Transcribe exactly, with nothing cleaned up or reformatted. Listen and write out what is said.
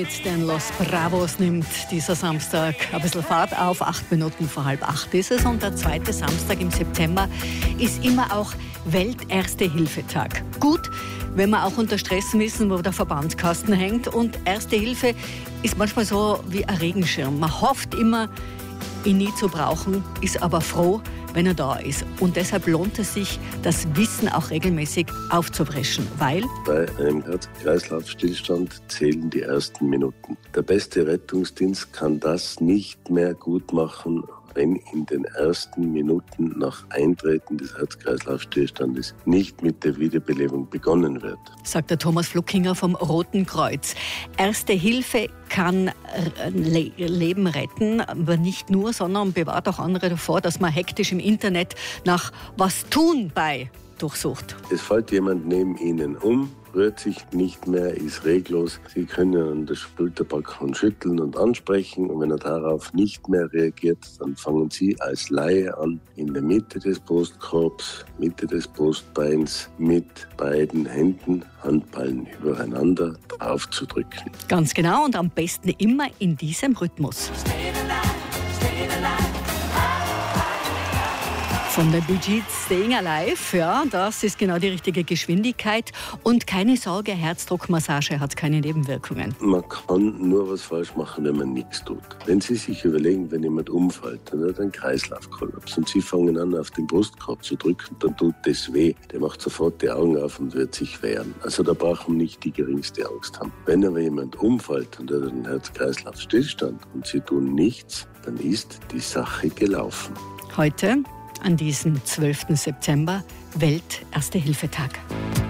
mit den Los Bravos nimmt dieser Samstag ein bisschen Fahrt auf. Acht Minuten vor halb acht ist es. Und der zweite Samstag im September ist immer auch Welt-Erste-Hilfe-Tag. Gut, wenn wir auch unter Stress wissen, wo der Verbandskasten hängt. Und Erste Hilfe ist manchmal so wie ein Regenschirm. Man hofft immer, ihn nie zu brauchen, ist aber froh, wenn er da ist. Und deshalb lohnt es sich, das Wissen auch regelmäßig aufzufrischen, weil bei einem Herz-Kreislauf-Stillstand zählen die ersten Minuten. Der beste Rettungsdienst kann das nicht mehr gut machen, wenn in den ersten Minuten nach Eintreten des Herz-Kreislauf-Stillstandes nicht mit der Wiederbelebung begonnen wird. Sagt der Thomas Fluckinger vom Roten Kreuz. Erste Hilfe kann Le- Leben retten, aber nicht nur, sondern bewahrt auch andere davor, dass man hektisch im Internet nach was tun bei durchsucht. Es fällt jemand neben Ihnen um, rührt sich nicht mehr, ist reglos. Sie können an der Schulter packen und schütteln und ansprechen. Und wenn er darauf nicht mehr reagiert, dann fangen Sie als Laie an, in der Mitte des Brustkorbs, Mitte des Brustbeins mit beiden Händen, Handballen übereinander aufzudrücken. Ganz genau, und am besten immer in diesem Rhythmus. Von der Bee Gees Staying Alive, ja, das ist genau die richtige Geschwindigkeit. Und keine Sorge, Herzdruckmassage hat keine Nebenwirkungen. Man kann nur was falsch machen, wenn man nichts tut. Wenn Sie sich überlegen, wenn jemand umfällt, dann hat er einen Kreislaufkollaps und Sie fangen an, auf den Brustkorb zu drücken, dann tut das weh. Der macht sofort die Augen auf und wird sich wehren. Also da braucht man nicht die geringste Angst haben. Wenn aber jemand umfällt und er hat einen Herz-Kreislauf-Stillstand und Sie tun nichts, dann ist die Sache gelaufen. Heute, an diesem zwölften September, Welt-Erste-Hilfe-Tag.